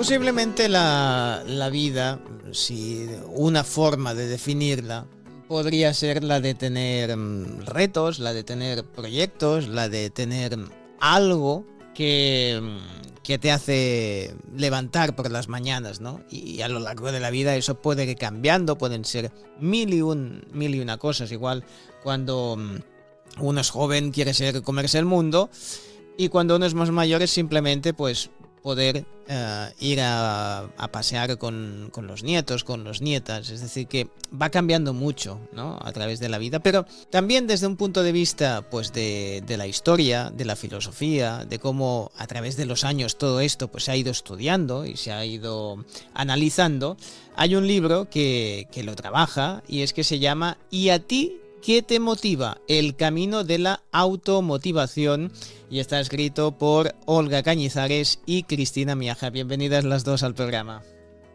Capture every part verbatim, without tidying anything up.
Posiblemente la, la vida, si una forma de definirla, podría ser la de tener mm, retos, la de tener proyectos, la de tener algo que, mm, que te hace levantar por las mañanas, ¿no? Y, y a lo largo de la vida eso puede ir cambiando, pueden ser mil y, un, mil y una cosas. Igual cuando mm, uno es joven quiere ser comerse el mundo, y cuando uno es más mayor es simplemente pues poder uh, ir a, a pasear con, con los nietos, con los nietas. Es decir, que va cambiando mucho, ¿no?, a través de la vida, pero también desde un punto de vista pues de, de la historia, de la filosofía, de cómo a través de los años todo esto pues se ha ido estudiando y se ha ido analizando. Hay un libro que, que lo trabaja, y es que se llama ¿Y a ti qué te motiva? El camino de la automotivación, y está escrito por Olga Cañizares y Cristina Miaja. Bienvenidas las dos al programa.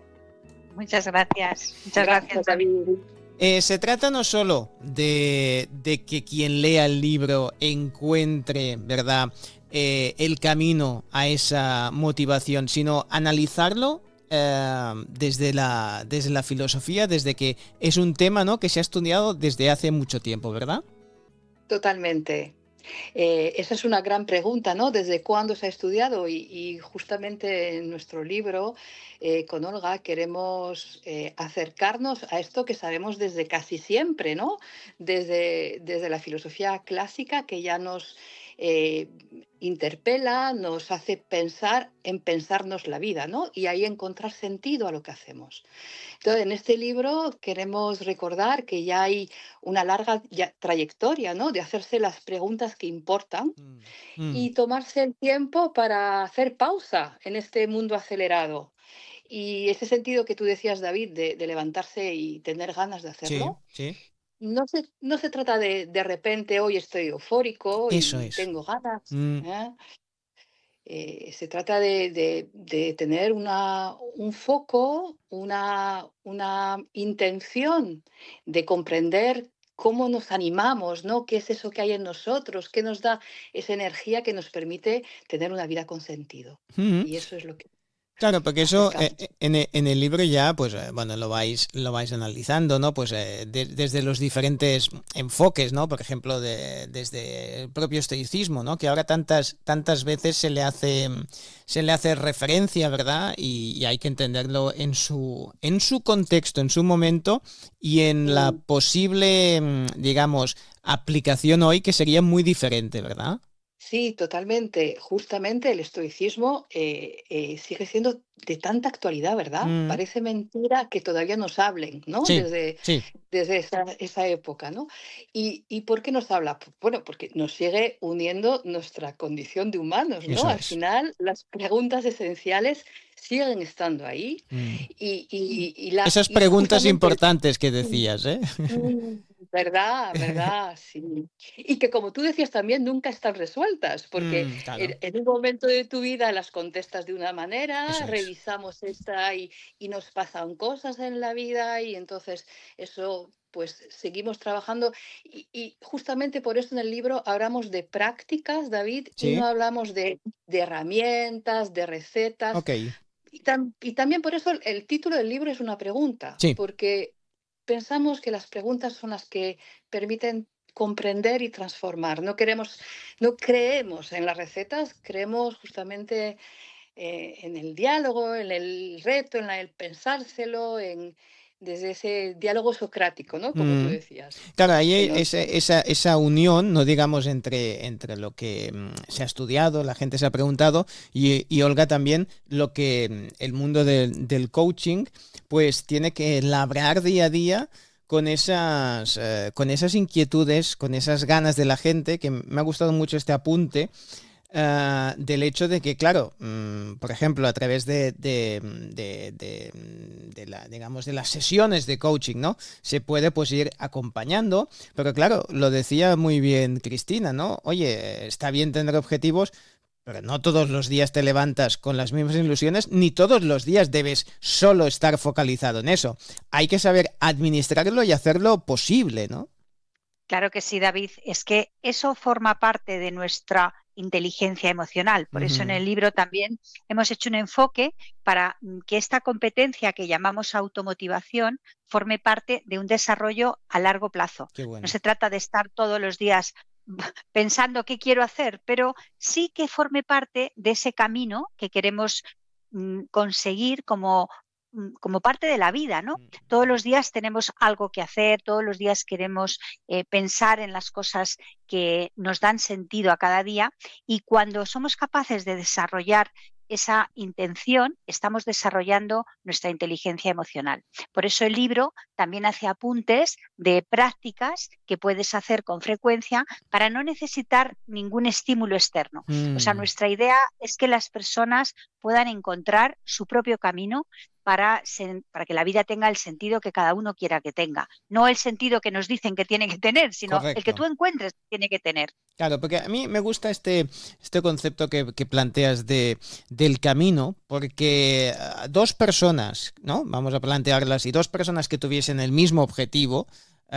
Muchas gracias. Muchas gracias, David. Eh, se trata no solo de, de que quien lea el libro encuentre, ¿verdad?, eh, el camino a esa motivación, sino analizarlo eh, desde la, desde la filosofía, desde que es un tema, ¿no?, que se ha estudiado desde hace mucho tiempo, ¿verdad? Totalmente. Eh, esa es una gran pregunta, ¿no? ¿Desde cuándo se ha estudiado? Y, y justamente en nuestro libro, eh, con Olga, queremos eh, acercarnos a esto que sabemos desde casi siempre, ¿no? Desde, desde la filosofía clásica, que ya nos eh, interpela, nos hace pensar en pensarnos la vida, ¿no? Y ahí encontrar sentido a lo que hacemos. Entonces, en este libro queremos recordar que ya hay una larga ya, trayectoria, ¿no?, de hacerse las preguntas que importan Mm. Mm. y tomarse el tiempo para hacer pausa en este mundo acelerado. Y ese sentido que tú decías, David, de, de levantarse y tener ganas de hacerlo, Sí, sí. no se, no se trata de de repente hoy estoy eufórico Eso y es. tengo ganas, Mm. ¿eh? Eh, se trata de, de- de tener una, un foco, una, una intención de comprender cómo nos animamos, ¿no? ¿Qué es eso que hay en nosotros? ¿Qué nos da esa energía que nos permite tener una vida con sentido? Mm. Y eso es lo que Claro, porque eso eh, acercamos. en, e- en el libro ya, pues eh, bueno, lo vais, lo vais analizando, ¿no? Pues eh, de- desde los diferentes enfoques, ¿no? Por ejemplo, de- desde el propio estoicismo, ¿no?, que ahora tantas, tantas veces se le hace, se le hace referencia, ¿verdad? Y, y hay que entenderlo en su, en su contexto, en su momento, y en la Mm. posible, mm, digamos, aplicación hoy, que sería muy diferente, ¿verdad? Sí, totalmente. Justamente el estoicismo eh, eh, sigue siendo de tanta actualidad, ¿verdad? Mm. Parece mentira que todavía nos hablen, ¿no? Sí, Desde, sí, desde esa, esa época, ¿no? ¿Y, y por qué nos habla? Pues, bueno, porque nos sigue uniendo nuestra condición de humanos, ¿no? eso Al es. final, las preguntas esenciales siguen estando ahí Mm. y, y, y la, Esas y preguntas justamente importantes que decías, ¿eh? Mm, verdad, verdad, sí. Y que como tú decías también nunca están resueltas, porque Mm, claro, en, en un momento de tu vida las contestas de una eso manera, es. revisamos esta y, y nos pasan cosas en la vida y entonces eso pues seguimos trabajando y, y justamente por eso en el libro hablamos de prácticas, David, y no Sí, hablamos de, de herramientas, de recetas. ok, Y, tam- y también por eso el, el título del libro es una pregunta, sí. porque pensamos que las preguntas son las que permiten comprender y transformar. No queremos, no creemos en las recetas, creemos justamente eh, en el diálogo, en el reto, en la- el pensárselo, en, desde ese diálogo socrático, ¿no? Como tú Mm. decías. Claro, ahí hay En esa, esa, esa unión, no digamos, entre, entre lo que mm, se ha estudiado, la gente se ha preguntado, y, y Olga también, lo que mm, el mundo del, del coaching, pues tiene que labrar día a día con esas, eh, con esas inquietudes, con esas ganas de la gente, que me ha gustado mucho este apunte, uh, del hecho de que, claro, mmm, por ejemplo, a través de, de, de, de, de la, digamos, de las sesiones de coaching, ¿no?, se puede pues ir acompañando, pero claro, lo decía muy bien Cristina, ¿no? Oye, está bien tener objetivos, pero no todos los días te levantas con las mismas ilusiones, ni todos los días debes solo estar focalizado en eso. Hay que saber administrarlo y hacerlo posible, ¿no? Claro que sí, David. Es que eso forma parte de nuestra inteligencia emocional. Por eso en Ujú. el libro también hemos hecho un enfoque para que esta competencia que llamamos automotivación forme parte de un desarrollo a largo plazo. Qué No bueno. se trata de estar todos los días pensando qué quiero hacer, pero sí que forme parte de ese camino que queremos mm, conseguir como, mm, como parte de la vida, ¿no? Todos los días tenemos algo que hacer, todos los días queremos eh, pensar en las cosas que nos dan sentido a cada día, y cuando somos capaces de desarrollar esa intención, estamos desarrollando nuestra inteligencia emocional. Por eso el libro también hace apuntes de prácticas que puedes hacer con frecuencia para no necesitar ningún estímulo externo. O sea, Mm. nuestra idea es que las personas puedan encontrar su propio camino para, sen- para que la vida tenga el sentido que cada uno quiera que tenga. No el sentido que nos dicen que tiene que tener, sino el que Correcto. tú encuentres que tiene que tener. Claro, porque a mí me gusta este, este concepto que, que planteas de, del camino, porque ah, dos personas, ¿no? Vamos a plantearlas, y dos personas que tuviesen el mismo objetivo,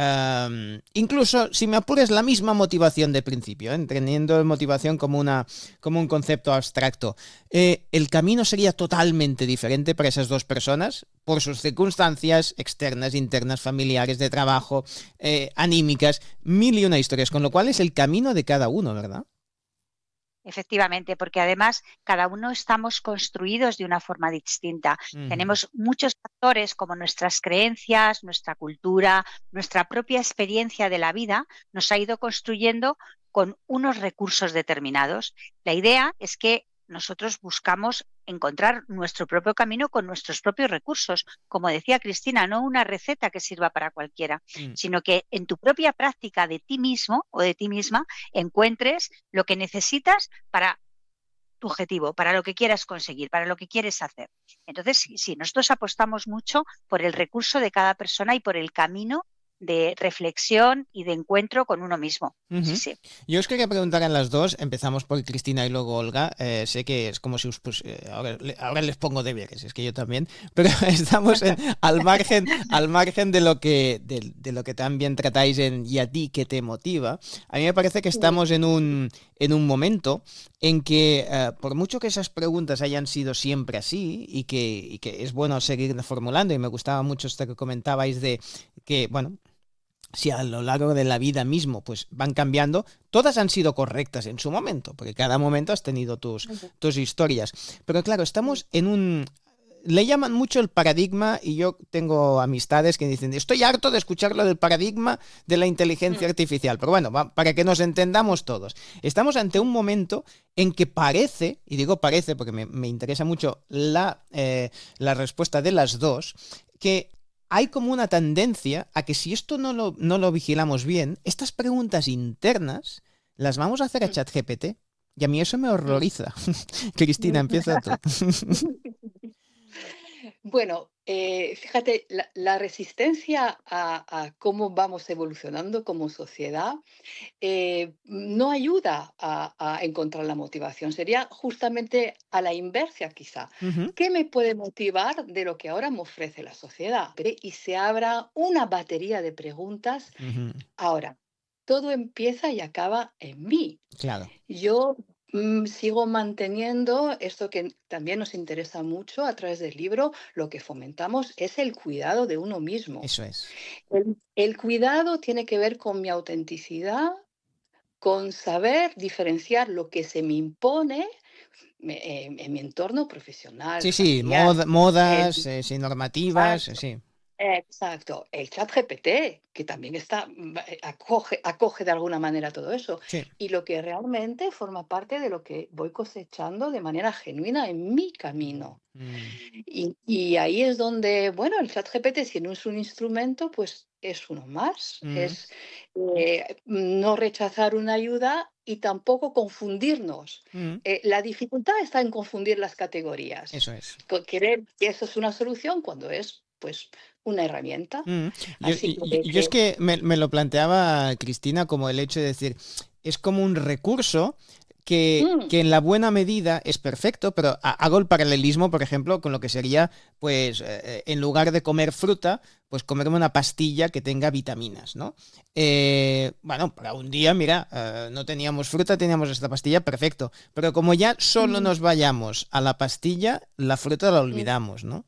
am, incluso si me apuras la misma motivación de principio, ¿eh? Entendiendo motivación como, una, como un concepto abstracto, eh, el camino sería totalmente diferente para esas dos personas por sus circunstancias externas, internas, familiares, de trabajo, eh, anímicas, mil y una historias, con lo cual es el camino de cada uno, ¿verdad? Efectivamente, porque además cada uno estamos construidos de una forma distinta. Ujú. Tenemos muchos factores como nuestras creencias, nuestra cultura, nuestra propia experiencia de la vida nos ha ido construyendo con unos recursos determinados. La idea es que nosotros buscamos encontrar nuestro propio camino con nuestros propios recursos. Como decía Cristina, no una receta que sirva para cualquiera, Mm. sino que en tu propia práctica de ti mismo o de ti misma encuentres lo que necesitas para tu objetivo, para lo que quieras conseguir, para lo que quieres hacer. Entonces, sí, sí, nosotros apostamos mucho por el recurso de cada persona y por el camino de reflexión y de encuentro con uno mismo. Sí, Ujú. sí. Yo os quería preguntar a las dos, empezamos por Cristina y luego Olga. Eh, sé que es como si os pus- eh, ahora, le- ahora les pongo deberes, es que yo también, pero estamos en- al margen, al margen de lo que, de, de lo que también tratáis en Y a ti qué te motiva. A mí me parece que estamos en un, en un momento en que, eh, por mucho que esas preguntas hayan sido siempre así y que, y que es bueno seguir formulando, y me gustaba mucho esto que comentabais de que, bueno, si a lo largo de la vida mismo pues van cambiando, todas han sido correctas en su momento, porque cada momento has tenido tus, tus historias. Pero claro, estamos en un... Le llaman mucho el paradigma, y yo tengo amistades que dicen, estoy harto de escuchar lo del paradigma de la inteligencia artificial. Pero bueno, va, para que nos entendamos todos, estamos ante un momento en que parece, y digo parece porque me, me interesa mucho la, eh, la respuesta de las dos, que hay como una tendencia a que si esto no lo, no lo vigilamos bien, estas preguntas internas las vamos a hacer a ChatGPT. Y a mí eso me horroriza. Cristina, empieza tú. Bueno, eh, fíjate, la, la resistencia a, a cómo vamos evolucionando como sociedad eh, no ayuda a, a encontrar la motivación. Sería justamente a la inversa, quizá. Ujú, ¿Qué me puede motivar de lo que ahora me ofrece la sociedad? Y se abra una batería de preguntas. ujú, Ahora, todo empieza y acaba en mí. claro, Yo mm, sigo manteniendo esto que también nos interesa mucho a través del libro, lo que fomentamos es el cuidado de uno mismo. eso es. El, el cuidado tiene que ver con mi autenticidad, con saber diferenciar lo que se me impone me- en, en mi entorno profesional, Sí, sí, familiar. mod- el- modas, eh, sí, normativas, eh, exacto, sí. exacto. El chat G P T, que también está, mm, eh, acoge, acoge de alguna manera todo eso. Sí. Y lo que realmente forma parte de lo que voy cosechando de manera genuina en mi camino. Mm, Y, y ahí es donde, bueno, el chat G P T, si no es un instrumento, pues es uno más. mm, Es eh, no rechazar una ayuda y tampoco confundirnos. mm, Eh, la dificultad está en confundir las categorías. eso es. Co- Querer que eso es una solución cuando es, pues, una herramienta. Mm. Yo, Así y- y- que, yo es que- que me, me lo planteaba Cristina como el hecho de decir, es como un recurso que, Mm. que en la buena medida es perfecto, pero ha- hago el paralelismo, por ejemplo, con lo que sería, pues, eh, en lugar de comer fruta, pues comerme una pastilla que tenga vitaminas, ¿no? Eh, bueno, para un día, mira, eh, no teníamos fruta, teníamos esta pastilla, perfecto. Pero como ya solo Mm. nos vayamos a la pastilla, la fruta la Mm. olvidamos, ¿no?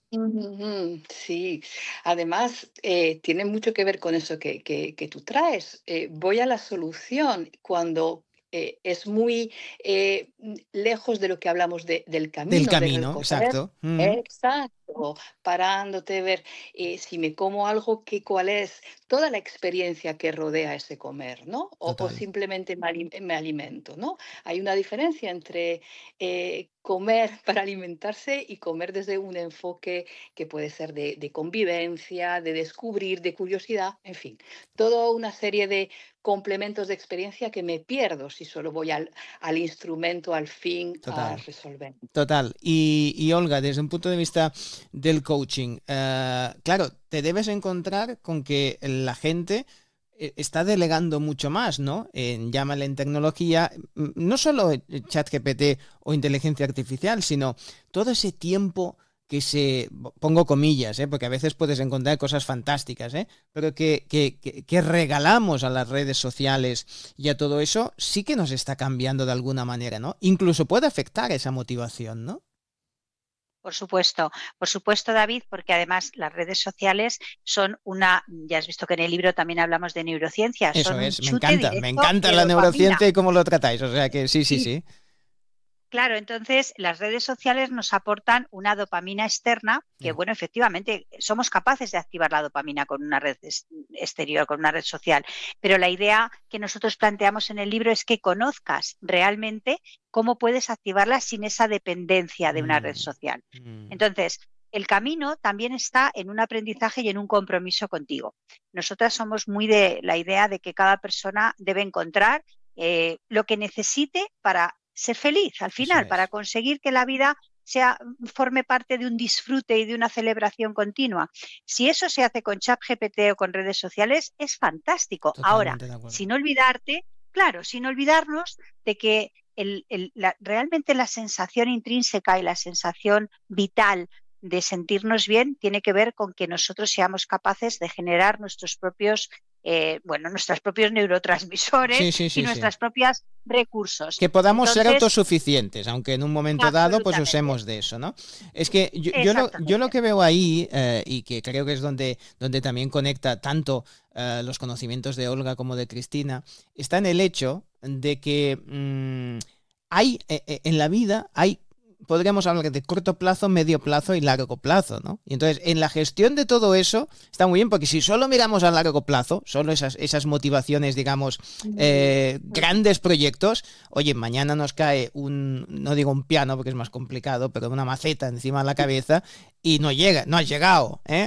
Ujú, sí, además eh, tiene mucho que ver con eso que, que- que tú traes. Eh, voy a la solución cuando eh, es muy eh, mm, lejos de lo que hablamos de- del Del camino, de camino, recorrer. exacto. Mm, Exacto, parándote, ver eh, si me como algo, que, cuál es toda la experiencia que rodea ese comer, ¿no? O, o total. simplemente me, ali- me alimento, ¿no? Hay una diferencia entre eh, comer para alimentarse y comer desde un enfoque que puede ser de, de convivencia, de descubrir, de curiosidad, en fin, toda una serie de complementos de experiencia que me pierdo si solo voy al, al instrumento, al fin, a Total. resolver. Total. Y, y Olga, desde un punto de vista del coaching, eh, claro, te debes encontrar con que la gente eh, está delegando mucho más, ¿no? En, llámale en tecnología, mm, no solo ChatGPT o inteligencia artificial, sino todo ese tiempo que se, pongo comillas, ¿eh? Porque a veces puedes encontrar cosas fantásticas, ¿eh? Pero que, que, que, que regalamos a las redes sociales y a todo eso, sí que nos está cambiando de alguna manera, ¿no? Incluso puede afectar esa motivación, ¿no? Por supuesto, por supuesto, David, porque además las redes sociales son una, ya has visto que en el libro también hablamos de neurociencia, Eso son un es, me chute encanta, me directo encanta de la dopamina. neurociencia y cómo lo tratáis, o sea que sí, sí, sí. Claro, entonces las redes sociales nos aportan una dopamina externa que, Eh, bueno, efectivamente somos capaces de activar la dopamina con una red es- exterior, con una red social, pero la idea que nosotros planteamos en el libro es que conozcas realmente cómo puedes activarla sin esa dependencia de una red mm, social. mm, Entonces, el camino también está en un aprendizaje y en un compromiso contigo. Nosotras somos muy de la idea de que cada persona debe encontrar eh, lo que necesite para ser feliz al eso final, para es. conseguir que la vida sea, forme parte de un disfrute y de una celebración continua. Si eso se hace con ChatGPT o con redes sociales, es fantástico. Ahora, Totalmente de acuerdo. sin olvidarte, claro, sin olvidarnos de que el, el, la, realmente la sensación intrínseca y la sensación vital de sentirnos bien tiene que ver con que nosotros seamos capaces de generar nuestros propios, eh, bueno, nuestros propios neurotransmisores Sí, sí, y sí, sí. nuestros propios recursos. Que podamos ser Entonces, autosuficientes, aunque en un momento dado pues absolutamente, usemos de eso, ¿no? Es que yo, yo lo, yo lo exactamente. que veo ahí, eh, y que creo que es donde, donde también conecta tanto eh, los conocimientos de Olga como de Cristina, está en el hecho de que mmm, hay, eh, eh, en la vida hay, podríamos hablar de corto plazo, medio plazo y largo plazo, ¿no? Y entonces, en la gestión de todo eso, está muy bien, porque si solo miramos a largo plazo, solo esas, esas motivaciones, digamos, eh, grandes proyectos, oye, mañana nos cae un, no digo un piano porque es más complicado, pero una maceta encima de la cabeza y no llega, no has llegado, ¿eh?